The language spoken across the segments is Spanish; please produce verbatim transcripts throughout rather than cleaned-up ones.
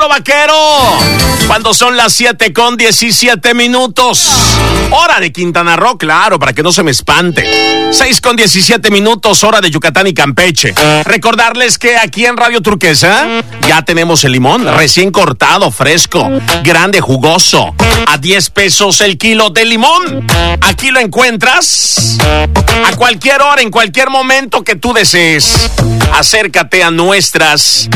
Vaquero, vaquero. Cuando son las siete con diecisiete minutos. Hora de Quintana Roo, claro, para que no se me espante. seis con diecisiete minutos, hora de Yucatán y Campeche. Recordarles que aquí en Radio Turquesa ya tenemos el limón recién cortado, fresco, grande, jugoso. A diez pesos el kilo de limón. Aquí lo encuentras a cualquier hora, en cualquier momento que tú desees. Acércate a nuestras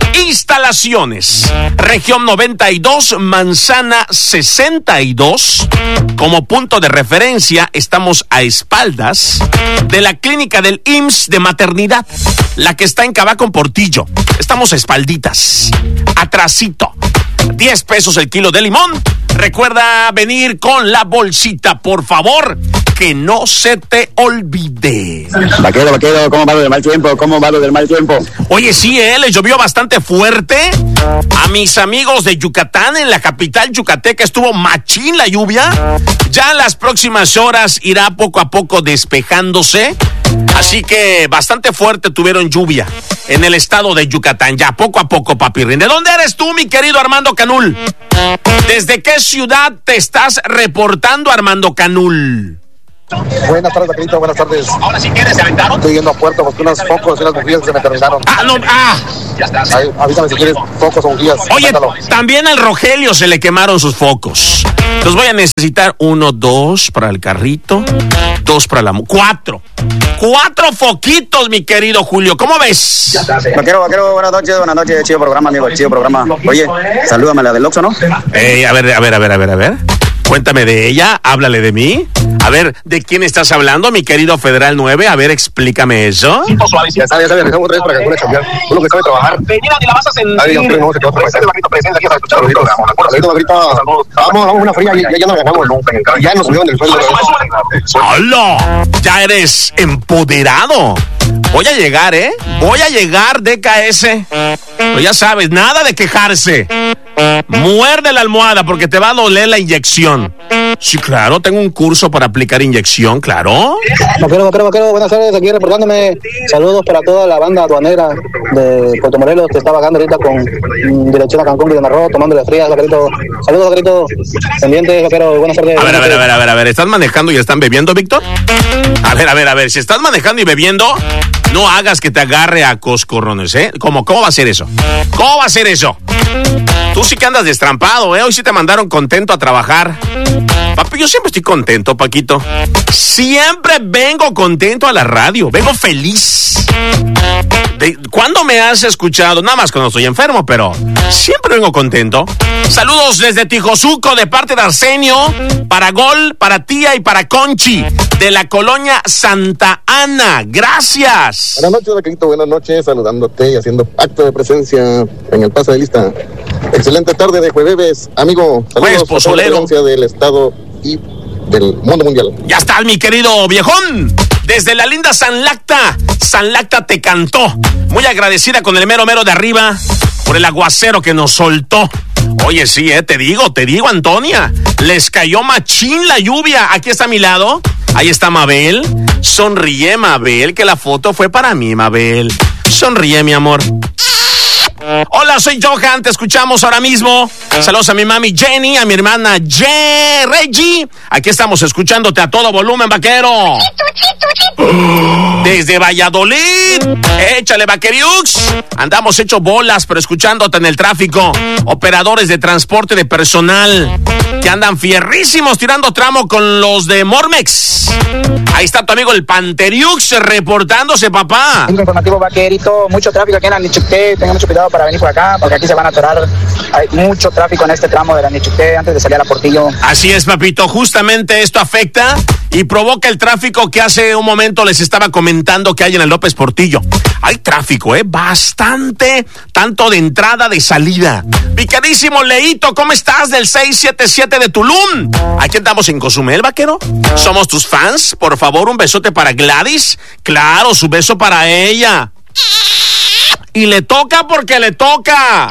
instalaciones. Región noventa y dos, Manzana sesenta y dos. Como punto de referencia, estamos a espaldas de la clínica del I M S S de maternidad, la que está en Cabacon Portillo. Estamos a espalditas, atrasito. diez pesos el kilo de limón. Recuerda venir con la bolsita, por favor, que no se te olvide. Vaquero, vaquero, ¿cómo va lo del mal tiempo? ¿Cómo va lo del mal tiempo? Oye, sí, ¿eh? Les llovió bastante fuerte. A mis amigos de Yucatán, en la capital yucateca, estuvo machín la lluvia. Ya en las próximas horas irá poco a poco despejándose. Así que bastante fuerte tuvieron lluvia en el estado de Yucatán. Ya poco a poco, papirrín. ¿De dónde eres tú, mi querido Armando Canul? ¿Desde qué ciudad te estás reportando, Armando Canul? Buenas tardes, Vaquerito, buenas tardes. Ahora si quieres, ¿se aventaron? Estoy yendo a Puerto, busqué unos focos y unas bujías que se me terminaron. Ah, no, ah. Ya está. Ahí, avísame si quieres focos o bujías. Oye, Mándalo. también al Rogelio se le quemaron sus focos. Los voy a necesitar uno, dos para el carrito, dos para la... Mu- cuatro. Cuatro foquitos, mi querido Julio. ¿Cómo ves? Ya está, sí. Vaquero, vaquero, buenas noches, buenas noches. Chido programa, amigo, chido programa. Oye, salúdame la del Oxxo, ¿no? Eh, a ver, a ver, a ver, a ver, a ver. Cuéntame de ella, háblale de mí. A ver, ¿de quién estás hablando, mi querido Federal nueve? A ver, explícame eso. Ya sabes, ya sabes, dejamos otra vez para que alguna cambiar. Uno que sabe trabajar. Venir a la basas en... Ay, hombre, no, se quedó otra vez. Presencia, aquí a escuchar los gritos. Saludito, Vaquerito. Vamos, vamos, una fría, ya, ya nos ganamos. Ya nos subieron del sueldo. ¡Hola! Ya eres empoderado. Voy a llegar, ¿eh? Voy a llegar, D K S. Pero ya sabes, nada de quejarse. Muerde la almohada porque te va a doler la inyección. Sí, claro, tengo un curso para aplicar inyección, claro. Vaquero, vaquero, vaquero, buenas tardes, aquí reportándome. Saludos para toda la banda aduanera de Puerto Morelos que está bajando ahorita con mm, dirección a Cancún, Quintana Roo, tomándole frías, vaquerito. Saludos, vaquerito. Pendientes, vaquero, buenas tardes. A ver, a ver, a ver, a ver, a ver, ¿estás manejando y están bebiendo, Víctor? A ver, a ver, a ver, si estás manejando y bebiendo, no hagas que te agarre a coscorrones, ¿eh? ¿Cómo, cómo va a ser eso? ¿Cómo va a ser eso? Tú sí que andas destrampado, ¿eh? Hoy sí te mandaron contento a trabajar. Papi, yo siempre estoy contento, Paquito. Siempre vengo contento a la radio. Vengo feliz. ¿De cuándo me has escuchado? Nada más cuando estoy enfermo, pero siempre vengo contento. Saludos desde Tijosuco de parte de Arsenio. Para Gol, para Tía y para Conchi de la colonia Santa Ana. Gracias. Buenas noches, Vaquerito, buenas noches. Saludándote y haciendo acto de presencia en el paso de lista. Excelente tarde de jueves, amigo. Jueves Saludos a toda la pozolero. audiencia del estado y del mundo mundial. Ya está, mi querido viejón. Desde la linda San Lacta. San Lacta te cantó. Muy agradecida con el mero mero de arriba por el aguacero que nos soltó. Oye, sí, eh, te digo, te digo, Antonia. Les cayó machín la lluvia. Aquí está a mi lado. Ahí está Mabel. Sonríe, Mabel, que la foto fue para mí, Mabel. Sonríe, mi amor. Hola, soy Johan, te escuchamos ahora mismo. Saludos a mi mami Jenny, a mi hermana Je, Reggie. Aquí estamos escuchándote a todo volumen, vaquero. Desde Valladolid, échale, vaqueriux. Andamos hecho bolas, pero escuchándote en el tráfico. Operadores de transporte de personal que andan fierrísimos tirando tramo con los de Mormex. Ahí está tu amigo el Panteriux reportándose, papá. Cinco informativo, vaquerito. Mucho tráfico aquí en la Nichucté. Tengan mucho cuidado para venir por acá, porque aquí se van a atorar. Hay mucho tráfico en este tramo de la Nichucté antes de salir a la Portillo. Así es, papito. Justamente esto afecta y provoca el tráfico que hace un momento les estaba comentando que hay en el López Portillo. Hay tráfico, ¿eh? Bastante, tanto de entrada, de salida. Picadísimo, Leito, ¿cómo estás? Del seis siete siete de Tulum. Aquí andamos en Cozumel, vaquero. Somos tus fans. Por favor, un besote para Gladys. Claro, su beso para ella. Y le toca porque le toca.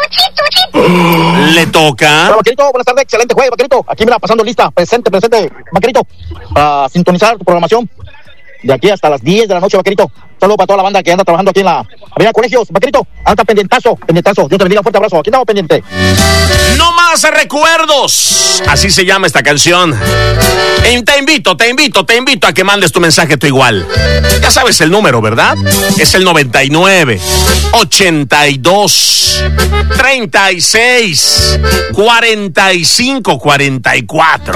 ¿Le toca? Hola, vaquerito, buenas tardes, excelente jueves, vaquerito. Aquí me la pasando lista, presente, presente, vaquerito, para sintonizar tu programación. de aquí hasta las diez de la noche, vaquerito. Saludos para toda la banda que anda trabajando aquí en la Avenida Colegios. Vaquerito, anda pendientazo, pendientazo. Dios te bendiga, fuerte abrazo. Aquí estamos pendiente. No más recuerdos. Así se llama esta canción. Y te invito, te invito, te invito a que mandes tu mensaje tú igual. Ya sabes el número, ¿verdad? Es el noventa y nueve, ochenta y dos, treinta y seis, cuarenta y cinco, cuarenta y cuatro.